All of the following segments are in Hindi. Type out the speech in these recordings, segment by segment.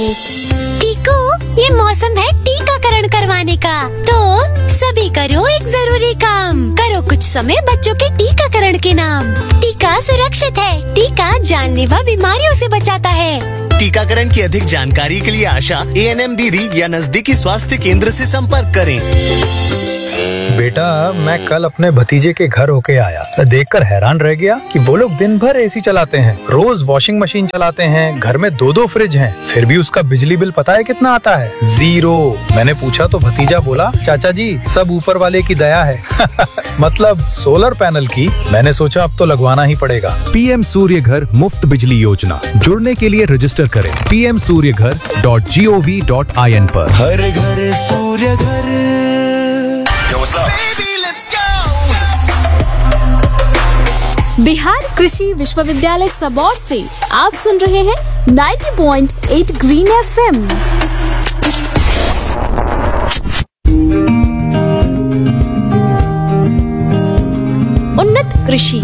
टीको, ये मौसम है टीकाकरण करवाने का, तो सभी करो एक जरूरी काम। करो कुछ समय बच्चों के टीकाकरण के नाम। टीका सुरक्षित है, टीका जानलेवा बीमारियों से बचाता है। टीकाकरण की अधिक जानकारी के लिए आशा, ANM दीदी या नजदीकी स्वास्थ्य केंद्र से संपर्क करें। बेटा, मैं कल अपने भतीजे के घर होके आया, देखकर हैरान रह गया कि वो लोग दिन भर एसी चलाते हैं, रोज वॉशिंग मशीन चलाते हैं, घर में 2-2 फ्रिज हैं, फिर भी उसका बिजली बिल पता है कितना आता है? 0। मैंने पूछा तो भतीजा बोला, चाचा जी सब ऊपर वाले की दया है। मतलब सोलर पैनल की। मैंने सोचा अब तो लगवाना ही पड़ेगा। PM सूर्य घर मुफ्त बिजली योजना, जुड़ने के लिए रजिस्टर करें pmsuryaghar.gov.in पर। हर घर सूर्य घर। बिहार कृषि विश्वविद्यालय सबौर से आप सुन रहे हैं 90.8 ग्रीन FM। उन्नत कृषि।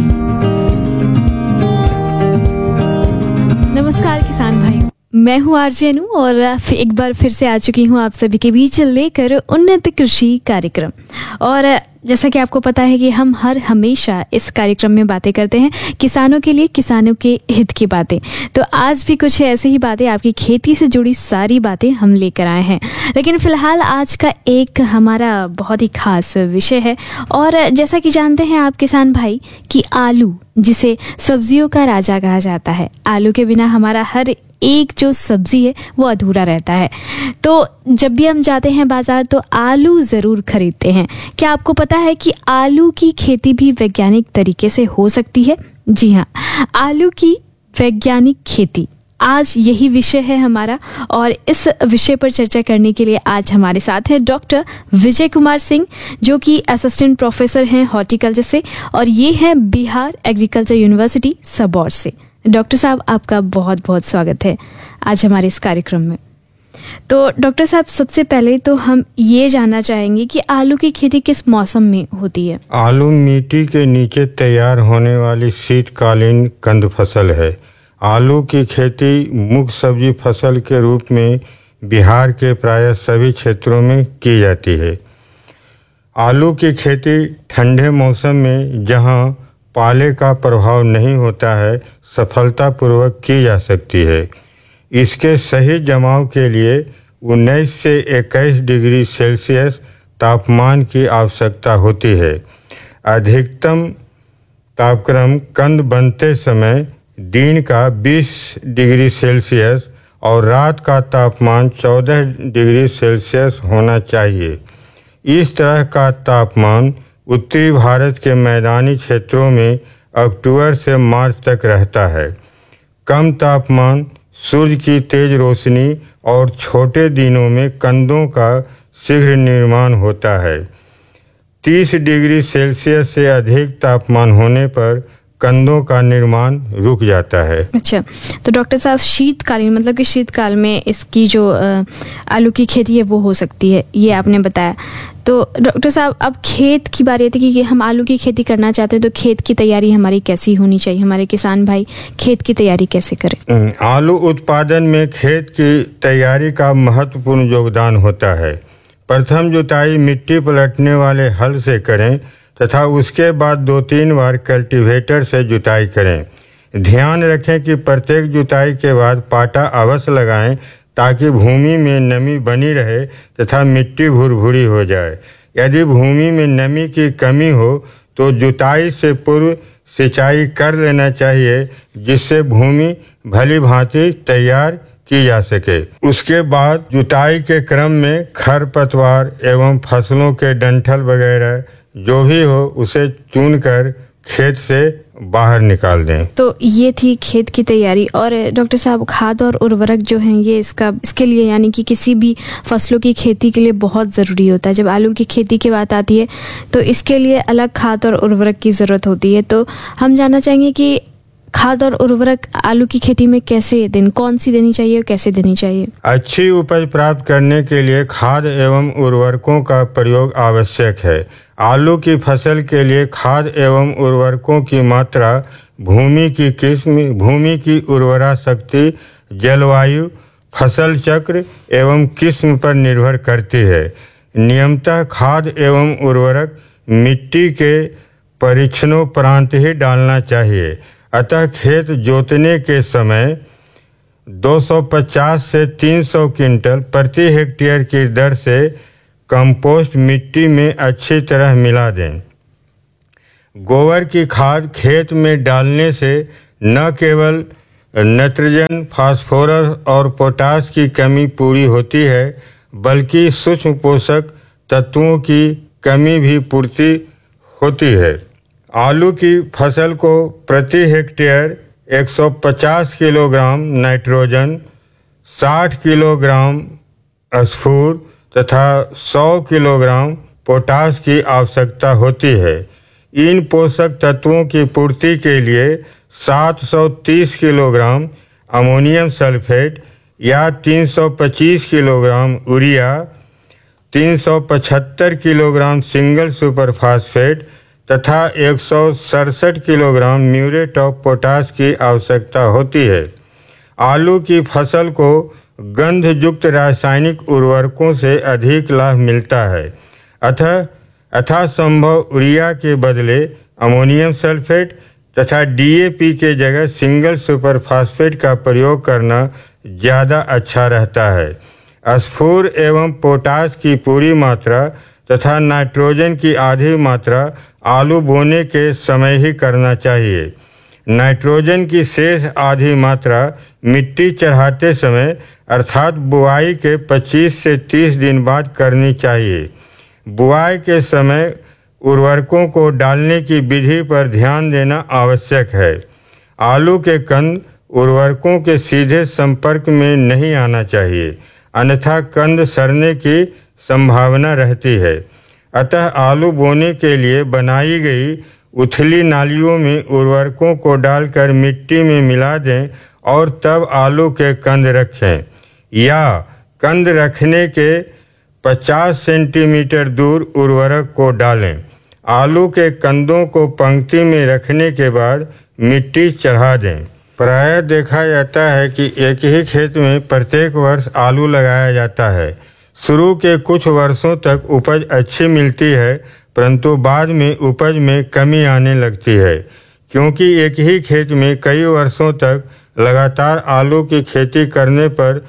नमस्कार किसान भाई, मैं हूँ आरजे अनु और एक बार फिर से आ चुकी हूँ आप सभी के बीच लेकर उन्नत कृषि कार्यक्रम। और जैसा कि आपको पता है कि हम हमेशा इस कार्यक्रम में बातें करते हैं किसानों के लिए, किसानों के हित की बातें। तो आज भी कुछ ऐसी ही बातें, आपकी खेती से जुड़ी सारी बातें हम लेकर आए हैं। लेकिन फ़िलहाल आज का एक हमारा बहुत ही खास विषय है। और जैसा कि जानते हैं आप किसान भाई कि आलू, जिसे सब्जियों का राजा कहा जाता है, आलू के बिना हमारा हर एक जो सब्जी है वो अधूरा रहता है। तो जब भी हम जाते हैं बाजार तो आलू ज़रूर खरीदते हैं। क्या आपको पता है कि आलू की खेती भी वैज्ञानिक तरीके से हो सकती है? जी हाँ, आलू की वैज्ञानिक खेती, आज यही विषय है हमारा। और इस विषय पर चर्चा करने के लिए आज हमारे साथ हैं डॉक्टर विजय कुमार सिंह, जो कि असिस्टेंट प्रोफेसर हैं हॉर्टिकल्चर से, और ये है बिहार एग्रीकल्चर यूनिवर्सिटी सबौर से। डॉक्टर साहब, आपका बहुत बहुत स्वागत है आज हमारे इस कार्यक्रम में। तो डॉक्टर साहब, सबसे पहले तो हम ये जानना चाहेंगे कि आलू की खेती किस मौसम में होती है? आलू मिट्टी के नीचे तैयार होने वाली शीतकालीन कंद फसल है। आलू की खेती मुख्य सब्जी फसल के रूप में बिहार के प्रायः सभी क्षेत्रों में की जाती है। आलू की खेती ठंडे मौसम में, जहां पाले का प्रभाव नहीं होता है, सफलतापूर्वक की जा सकती है। इसके सही जमाव के लिए 19 से 21 डिग्री सेल्सियस तापमान की आवश्यकता होती है। अधिकतम तापक्रम कंद बनते समय दिन का 20 डिग्री सेल्सियस और रात का तापमान 14 डिग्री सेल्सियस होना चाहिए। इस तरह का तापमान उत्तरी भारत के मैदानी क्षेत्रों में अक्टूबर से मार्च तक रहता है। कम तापमान, सूर्य की तेज रोशनी और छोटे दिनों में कंदों का शीघ्र निर्माण होता है। 30 डिग्री सेल्सियस से अधिक तापमान होने पर कंदों का निर्माण रुक जाता है। अच्छा, तो डॉक्टर साहब, शीतकालीन मतलब कि शीतकाल में इसकी जो आलू की खेती है वो हो सकती है, ये आपने बताया। तो डॉक्टर साहब, अब खेत की बात थी कि हम आलू की खेती करना चाहते हैं, तो खेत की तैयारी हमारी कैसी होनी चाहिए? हमारे किसान भाई खेत की तैयारी कैसे करें? आलू उत्पादन में खेत की तैयारी का महत्वपूर्ण योगदान होता है। प्रथम जुताई मिट्टी पलटने वाले हल से करें तथा उसके बाद 2-3 बार कल्टीवेटर से जुताई करें। ध्यान रखें कि प्रत्येक जुताई के बाद पाटा अवश्य लगाएं ताकि भूमि में नमी बनी रहे तथा मिट्टी भुरभुरी हो जाए। यदि भूमि में नमी की कमी हो तो जुताई से पूर्व सिंचाई कर लेना चाहिए, जिससे भूमि भली भांति तैयार की जा सके। उसके बाद जुताई के क्रम में खरपतवार एवं फसलों के डंठल वगैरह जो भी हो उसे चुनकर खेत से बाहर निकाल दें। तो ये थी खेत की तैयारी। और डॉक्टर साहब, खाद और उर्वरक जो हैं ये इसके लिए, यानी कि किसी भी फसलों की खेती के लिए बहुत ज़रूरी होता है। जब आलू की खेती की बात आती है तो इसके लिए अलग खाद और उर्वरक की ज़रूरत होती है। तो हम जानना चाहेंगे कि खाद और उर्वरक आलू की खेती में कौन सी देनी चाहिए और कैसे देनी चाहिए? अच्छी उपज प्राप्त करने के लिए खाद एवं उर्वरकों का प्रयोग आवश्यक है। आलू की फसल के लिए खाद एवं उर्वरकों की मात्रा भूमि की किस्म, भूमि की उर्वरा शक्ति, जलवायु, फसल चक्र एवं किस्म पर निर्भर करती है। नियमतः खाद एवं उर्वरक मिट्टी के परीक्षणोपरांत ही डालना चाहिए। अतः खेत जोतने के समय 250 से 300 क्विंटल प्रति हेक्टेयर की दर से कंपोस्ट मिट्टी में अच्छी तरह मिला दें। गोबर की खाद खेत में डालने से न केवल नाइट्रोजन, फास्फोरस और पोटाश की कमी पूरी होती है, बल्कि सूक्ष्म पोषक तत्वों की कमी भी पूर्ति होती है। आलू की फसल को प्रति हेक्टेयर 150 किलोग्राम नाइट्रोजन, 60 किलोग्राम स्फूर तथा 100 किलोग्राम पोटाश की आवश्यकता होती है। इन पोषक तत्वों की पूर्ति के लिए 730 किलोग्राम अमोनियम सल्फेट या 325 kilogram urea, 375 kilogram single super phosphate तथा 167 किलोग्राम म्यूरेट ऑफ पोटाश की आवश्यकता होती है। आलू की फसल को गंधयुक्त रासायनिक उर्वरकों से अधिक लाभ मिलता है। अतः संभव यूरिया के बदले अमोनियम सल्फेट तथा डीएपी के जगह सिंगल सुपर फास्फेट का प्रयोग करना ज़्यादा अच्छा रहता है। स्फूर एवं पोटाश की पूरी मात्रा तथा नाइट्रोजन की आधी मात्रा आलू बोने के समय ही करना चाहिए। नाइट्रोजन की शेष आधी मात्रा मिट्टी चढ़ाते समय अर्थात बुआई के 25 से 30 दिन बाद करनी चाहिए। बुआई के समय उर्वरकों को डालने की विधि पर ध्यान देना आवश्यक है। आलू के कंद उर्वरकों के सीधे संपर्क में नहीं आना चाहिए, अन्यथा कंद सड़ने की संभावना रहती है। अतः आलू बोने के लिए बनाई गई उथली नालियों में उर्वरकों को डालकर मिट्टी में मिला दें और तब आलू के कंद रखें, या कंद रखने के 50 सेंटीमीटर दूर उर्वरक को डालें। आलू के कंदों को पंक्ति में रखने के बाद मिट्टी चढ़ा दें। प्रायः देखा जाता है कि एक ही खेत में प्रत्येक वर्ष आलू लगाया जाता है। शुरू के कुछ वर्षों तक उपज अच्छी मिलती है, परंतु बाद में उपज में कमी आने लगती है, क्योंकि एक ही खेत में कई वर्षों तक लगातार आलू की खेती करने पर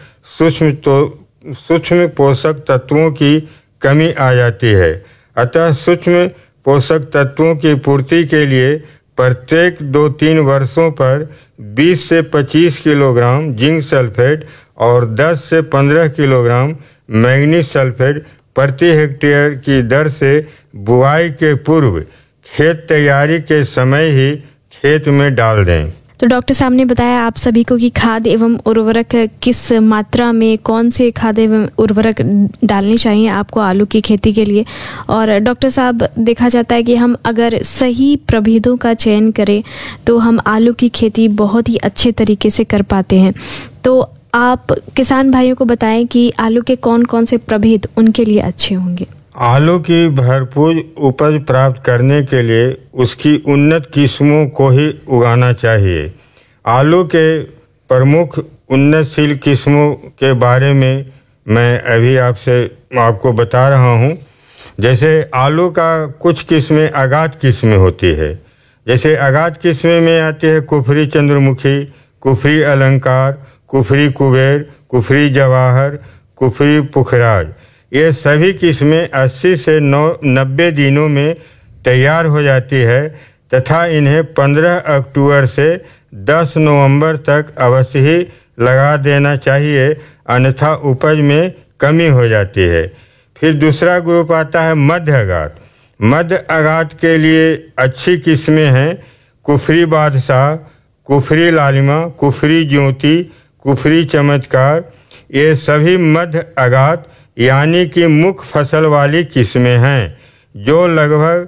सूक्ष्म पोषक तत्वों की कमी आ जाती है। अतः सूक्ष्म पोषक तत्वों की पूर्ति के लिए प्रत्येक 2-3 वर्षों पर 20 से 25 किलोग्राम जिंक सल्फेट और 10 से 15 किलोग्राम मैग्नीज सल्फेट प्रति हेक्टेयर की दर से बुआई के पूर्व खेत तैयारी के समय ही खेत में डाल दें। तो डॉक्टर साहब ने बताया आप सभी को कि खाद एवं उर्वरक किस मात्रा में कौन से खाद एवं उर्वरक डालने चाहिए आपको आलू की खेती के लिए। और डॉक्टर साहब देखा जाता है कि हम अगर सही प्रभेदों का चयन करें तो हम आलू की खेती बहुत ही अच्छे तरीके से कर पाते हैं। तो आप किसान भाइयों को बताएं कि आलू के कौन कौन से प्रभेद उनके लिए अच्छे होंगे। आलू की भरपूर उपज प्राप्त करने के लिए उसकी उन्नत किस्मों को ही उगाना चाहिए। आलू के प्रमुख उन्नतशील किस्मों के बारे में मैं अभी आपको बता रहा हूँ। जैसे आलू का कुछ किस्में आगात किस्में होती है। जैसे आगात किस्में में आती है कुफरी चंद्रमुखी, कुफरी अलंकार, कुफरी कुबेर, कुफरी जवाहर, कुफरी पुखराज। ये सभी किस्में 80 से 90 दिनों में तैयार हो जाती है तथा इन्हें 15 अक्टूबर से 10 नवंबर तक अवश्य ही लगा देना चाहिए, अन्यथा उपज में कमी हो जाती है। फिर दूसरा ग्रुप आता है मध्य आगात। मध्य आगात के लिए अच्छी किस्में हैं कुफरी बादशाह, कुफरी लालिमा, कुफरी ज्योति, कुफरी चमत्कार। ये सभी मध्य आगात यानी कि मुख्य फसल वाली किस्में हैं जो लगभग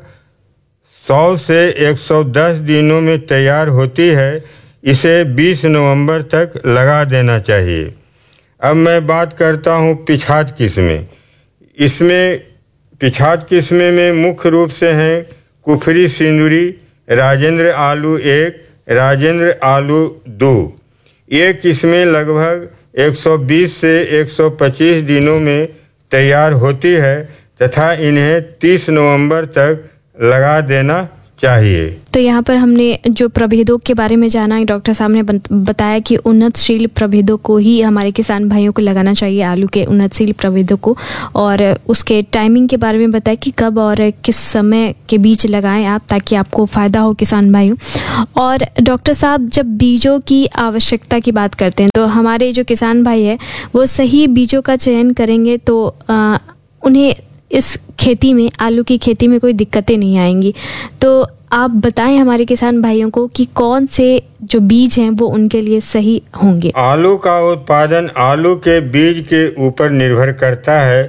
100 से 110 दिनों में तैयार होती है। इसे 20 नवंबर तक लगा देना चाहिए। अब मैं बात करता हूँ पिछात किस्में। इसमें पिछात किस्में में मुख्य रूप से हैं कुफरी सिंदूरी, राजेंद्र आलू 1, राजेंद्र आलू 2। ये किस्में लगभग 120 से 125 दिनों में तैयार होती है तथा इन्हें 30 नवंबर तक लगा देना चाहिए। तो यहाँ पर हमने जो प्रभेदों के बारे में जाना, डॉक्टर साहब ने बताया कि उन्नतशील प्रभेदों को ही हमारे किसान भाइयों को लगाना चाहिए, आलू के उन्नतशील प्रभेदों को, और उसके टाइमिंग के बारे में बताया कि कब और किस समय के बीज लगाएं आप, ताकि आपको फ़ायदा हो किसान भाइयों। और डॉक्टर साहब, जब बीजों की आवश्यकता की बात करते हैं तो हमारे जो किसान भाई है वो सही बीजों का चयन करेंगे तो उन्हें इस खेती में, आलू की खेती में कोई दिक्कतें नहीं आएंगी। तो आप बताएं हमारे किसान भाइयों को कि कौन से जो बीज हैं वो उनके लिए सही होंगे। आलू का उत्पादन आलू के बीज के ऊपर निर्भर करता है।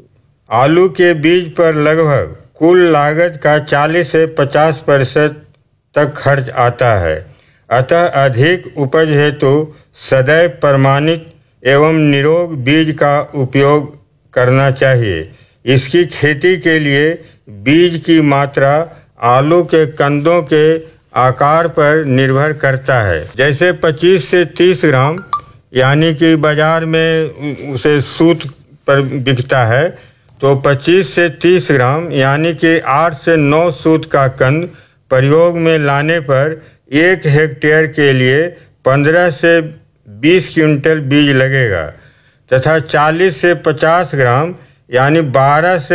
आलू के बीज पर लगभग कुल लागत का 40 से 50% तक खर्च आता है। अतः अधिक उपज हेतु सदैव प्रमाणित एवं निरोग बीज का उपयोग करना चाहिए। इसकी खेती के लिए बीज की मात्रा आलू के कंदों के आकार पर निर्भर करता है। जैसे 25 से 30 ग्राम, यानी कि बाजार में उसे सूत पर बिकता है, तो 25 से 30 ग्राम यानी कि 8 से 9 सूत का कंद प्रयोग में लाने पर 1 हेक्टेयर के लिए 15 से 20 क्विंटल बीज लगेगा तथा 40 से 50 ग्राम यानी 12 से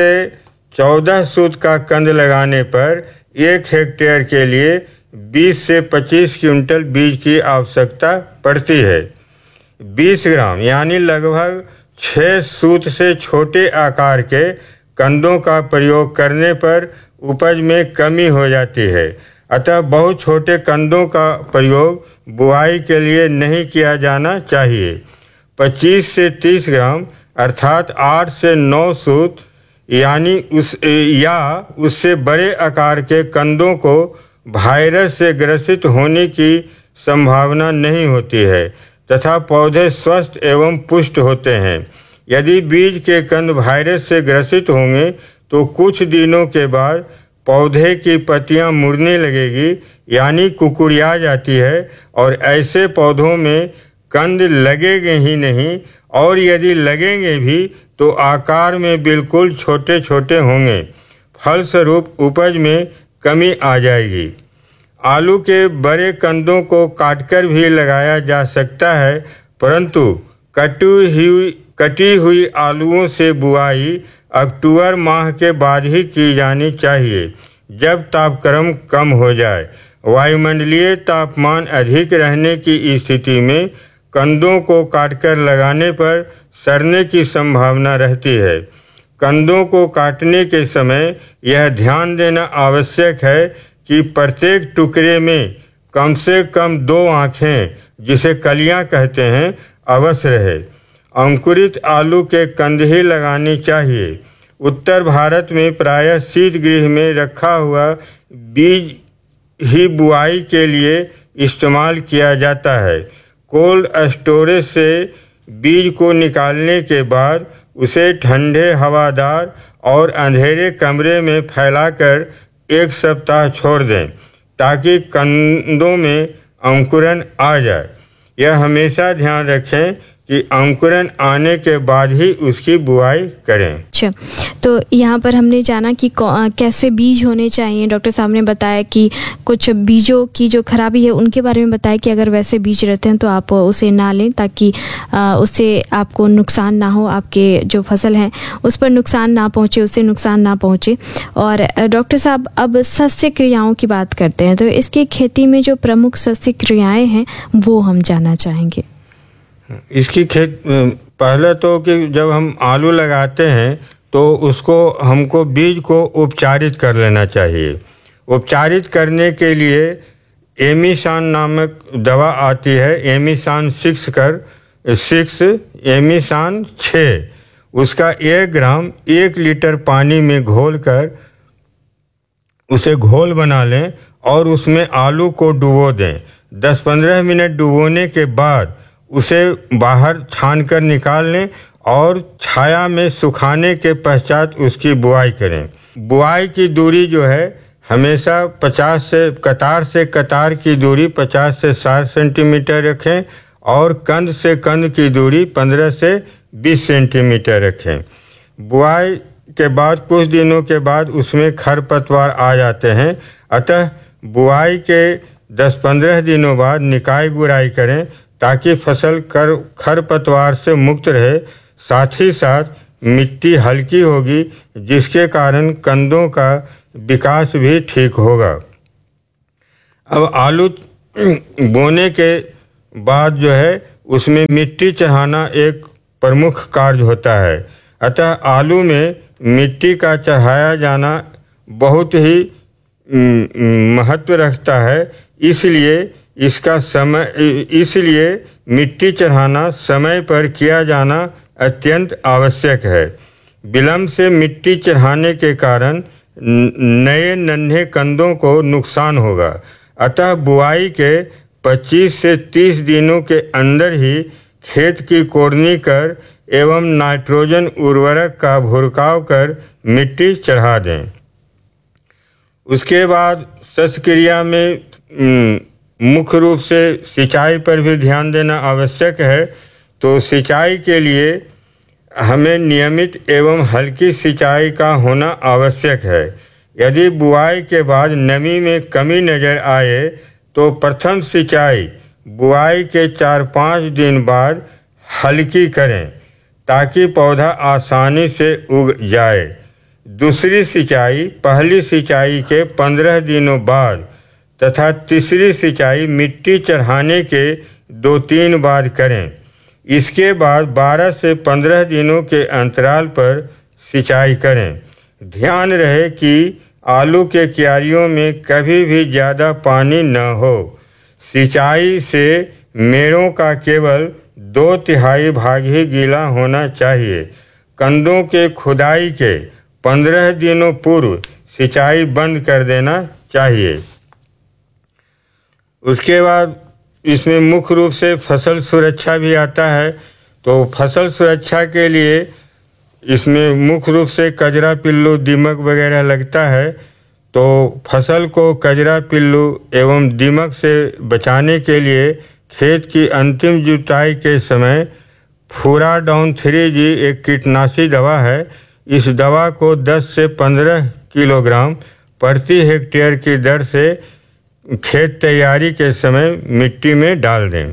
14 सूत का कंद लगाने पर 1 हेक्टेयर के लिए 20 से 25 क्विंटल बीज की आवश्यकता पड़ती है। 20 ग्राम यानी लगभग 6 सूत से छोटे आकार के कंदों का प्रयोग करने पर उपज में कमी हो जाती है। अतः बहुत छोटे कंदों का प्रयोग बुआई के लिए नहीं किया जाना चाहिए। 25 से 30 ग्राम अर्थात 8 से 9 सूत यानी उससे बड़े आकार के कंदों को वायरस से ग्रसित होने की संभावना नहीं होती है तथा पौधे स्वस्थ एवं पुष्ट होते हैं। यदि बीज के कंद वायरस से ग्रसित होंगे तो कुछ दिनों के बाद पौधे की पत्तियां मुड़ने लगेगी यानी कुकुड़िया जाती है और ऐसे पौधों में कंद लगेंगे ही नहीं, और यदि लगेंगे भी तो आकार में बिल्कुल छोटे छोटे होंगे। फलस्वरूप उपज में कमी आ जाएगी। आलू के बड़े कंदों को काटकर भी लगाया जा सकता है, परंतु कटी हुई आलूओं से बुआई अक्टूबर माह के बाद ही की जानी चाहिए, जब तापक्रम कम हो जाए। वायुमंडलीय तापमान अधिक रहने की स्थिति में कंदों को काटकर लगाने पर सड़ने की संभावना रहती है। कंदों को काटने के समय यह ध्यान देना आवश्यक है कि प्रत्येक टुकड़े में कम से कम 2 आँखें, जिसे कलियां कहते हैं, अवश्य रहे। अंकुरित आलू के कंद ही लगानी चाहिए। उत्तर भारत में प्रायः शीतगृह में रखा हुआ बीज ही बुआई के लिए इस्तेमाल किया जाता है। कोल्ड स्टोरेज से बीज को निकालने के बाद उसे ठंडे, हवादार और अंधेरे कमरे में फैलाकर 1 सप्ताह छोड़ दें ताकि कंदों में अंकुरन आ जाए। यह हमेशा ध्यान रखें कि अंकुरन आने के बाद ही उसकी बुआई करें। अच्छा, तो यहाँ पर हमने जाना कि कैसे बीज होने चाहिए। डॉक्टर साहब ने बताया कि कुछ बीजों की जो खराबी है उनके बारे में बताया कि अगर वैसे बीज रहते हैं तो आप उसे ना लें, ताकि उससे आपको नुकसान ना हो, आपके जो फसल हैं उस पर नुकसान ना पहुँचे, उससे नुकसान ना पहुँचे। और डॉक्टर साहब, अब सस्य क्रियाओं की बात करते हैं, तो इसकी खेती में जो प्रमुख सस्य क्रियाएँ हैं वो हम जानना चाहेंगे। इसकी पहले तो कि जब हम आलू लगाते हैं तो हमको बीज को उपचारित कर लेना चाहिए। उपचारित करने के लिए एमिसान नामक दवा आती है, एमिसान 6 एमिसान 6, उसका 1 ग्राम 1 लीटर पानी में घोलकर उसे घोल बना लें और उसमें आलू को डुबो दें। 10-15 मिनट डुबोने के बाद उसे बाहर छानकर निकाल लें और छाया में सुखाने के पश्चात उसकी बुआई करें। बुआई की दूरी जो है हमेशा 50 से कतार की दूरी 50 से 60 सेंटीमीटर रखें और कंद से कंद की दूरी 15 से 20 सेंटीमीटर रखें। बुआई के बाद कुछ दिनों के बाद उसमें खरपतवार आ जाते हैं, अतः बुआई के 10-15 दिनों बाद निकाई गुड़ाई करें ताकि फसल खरपतवार से मुक्त रहे। साथ ही साथ मिट्टी हल्की होगी जिसके कारण कंदों का विकास भी ठीक होगा। अब आलू बोने के बाद जो है उसमें मिट्टी चढ़ाना एक प्रमुख कार्य होता है, अतः आलू में मिट्टी का चढ़ाया जाना बहुत ही महत्व रखता है। इसलिए मिट्टी चढ़ाना समय पर किया जाना अत्यंत आवश्यक है। विलंब से मिट्टी चढ़ाने के कारण नए नन्हे कंदों को नुकसान होगा, अतः बुआई के 25 से 30 दिनों के अंदर ही खेत की कोड़नी कर एवं नाइट्रोजन उर्वरक का भुरकाव कर मिट्टी चढ़ा दें। उसके बाद शस्यक्रिया में मुख्य रूप से सिंचाई पर भी ध्यान देना आवश्यक है। तो सिंचाई के लिए हमें नियमित एवं हल्की सिंचाई का होना आवश्यक है। यदि बुआई के बाद नमी में कमी नज़र आए तो प्रथम सिंचाई बुआई के 4-5 दिन बाद हल्की करें ताकि पौधा आसानी से उग जाए। दूसरी सिंचाई पहली सिंचाई के 15 दिनों बाद तथा तीसरी सिंचाई मिट्टी चढ़ाने के 2-3 बाद करें। इसके बाद 12 से 15 दिनों के अंतराल पर सिंचाई करें। ध्यान रहे कि आलू के क्यारियों में कभी भी ज़्यादा पानी न हो। सिंचाई से मेड़ों का केवल 2/3 भाग ही गीला होना चाहिए। कंदों के खुदाई के 15 दिनों पूर्व सिंचाई बंद कर देना चाहिए। उसके बाद इसमें मुख्य रूप से फसल सुरक्षा भी आता है। तो फसल सुरक्षा के लिए इसमें मुख्य रूप से कजरा पिल्लू दीमक वगैरह लगता है। तो फसल को कजरा पिल्लू एवं दीमक से बचाने के लिए खेत की अंतिम जुताई के समय फुराडाउन 3G एक कीटनाशी दवा है। इस दवा को 10 से 15 किलोग्राम प्रति हेक्टेयर की दर से खेत तैयारी के समय मिट्टी में डाल दें।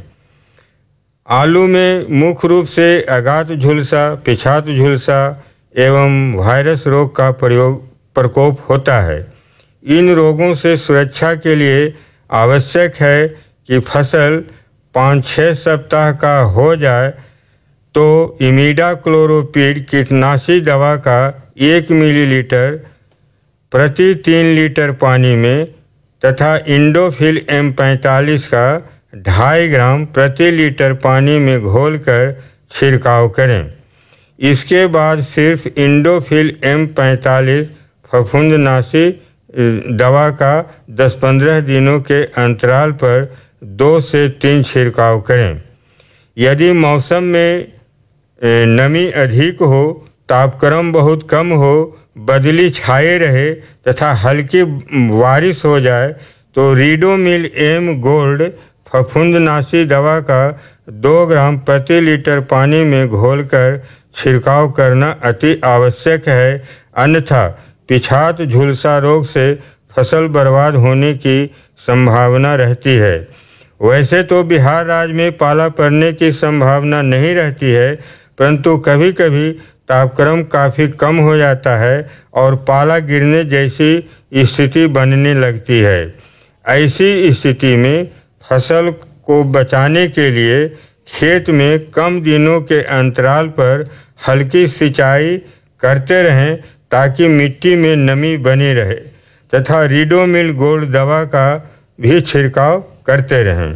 आलू में मुख्य रूप से अगात झुलसा, पिछात झुलसा एवं वायरस रोग का प्रकोप होता है। इन रोगों से सुरक्षा के लिए आवश्यक है कि फसल 5-6 सप्ताह का हो जाए तो इमिडाक्लोरोपिड कीटनाशी दवा का 1 मिलीलीटर प्रति 3 लीटर पानी में तथा इंडोफिल M45 का 2.5 ग्राम प्रति लीटर पानी में घोलकर छिड़काव करें। इसके बाद सिर्फ इंडोफिल M45 फफूंदनाशी दवा का 10-15 दिनों के अंतराल पर 2 से 3 छिड़काव करें। यदि मौसम में नमी अधिक हो, तापक्रम बहुत कम हो, बदली छाए रहे तथा हल्की बारिश हो जाए तो रीडोमिल M गोल्ड फफूंदनाशी दवा का 2 ग्राम प्रति लीटर पानी में घोलकर छिड़काव करना अति आवश्यक है। अन्यथा पिछात झुलसा रोग से फसल बर्बाद होने की संभावना रहती है। वैसे तो बिहार राज्य में पाला पड़ने की संभावना नहीं रहती है, परंतु कभी कभी तापक्रम काफ़ी कम हो जाता है और पाला गिरने जैसी स्थिति बनने लगती है। ऐसी स्थिति में फसल को बचाने के लिए खेत में कम दिनों के अंतराल पर हल्की सिंचाई करते रहें ताकि मिट्टी में नमी बनी रहे तथा रीडोमिल गोल्ड दवा का भी छिड़काव करते रहें।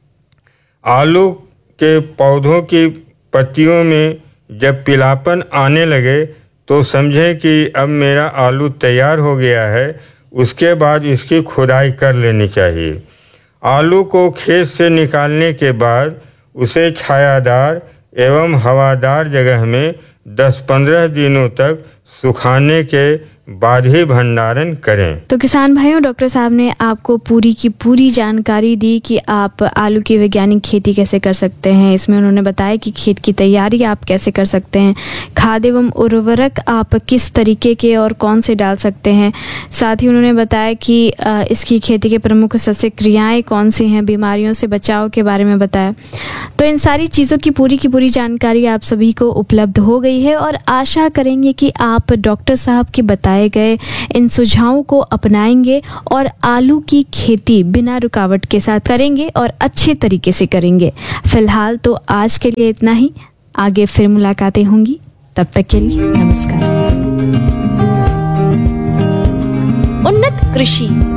आलू के पौधों की पत्तियों में जब पीलापन आने लगे तो समझें कि अब मेरा आलू तैयार हो गया है। उसके बाद इसकी खुदाई कर लेनी चाहिए। आलू को खेत से निकालने के बाद उसे छायादार एवं हवादार जगह में 10-15 दिनों तक सुखाने के बाधे भंडारण करें। तो किसान भाइयों, डॉक्टर साहब ने आपको पूरी की पूरी जानकारी दी कि आप आलू की वैज्ञानिक खेती कैसे कर सकते हैं। इसमें उन्होंने बताया कि खेत की तैयारी आप कैसे कर सकते हैं, खाद एवं उर्वरक आप किस तरीके के और कौन से डाल सकते हैं। साथ ही उन्होंने बताया कि इसकी खेती के प्रमुख सस्य क्रियाएँ कौन सी हैं, बीमारियों से बचाव के बारे में बताया। तो इन सारी चीज़ों की पूरी जानकारी आप सभी को उपलब्ध हो गई है और आशा करेंगे कि आप डॉक्टर साहब के बताए गए इन सुझावों को अपनाएंगे और आलू की खेती बिना रुकावट के साथ करेंगे और अच्छे तरीके से करेंगे। फिलहाल तो आज के लिए इतना ही, आगे फिर मुलाकातें होंगी, तब तक के लिए नमस्कार। उन्नत कृषि।